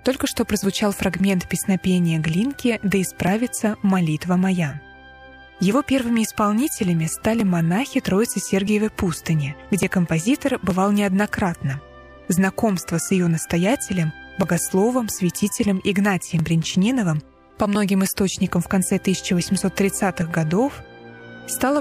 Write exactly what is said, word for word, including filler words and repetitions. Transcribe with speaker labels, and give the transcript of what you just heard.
Speaker 1: Только что прозвучал фрагмент песнопения Глинки «Да исправится молитва моя». Его первыми исполнителями стали монахи Троицы Сергиевой пустыни, где композитор бывал неоднократно. Знакомство с ее настоятелем, богословом, святителем Игнатием Бринчаниновым, по многим источникам в конце тысяча восемьсот тридцатых годов, стало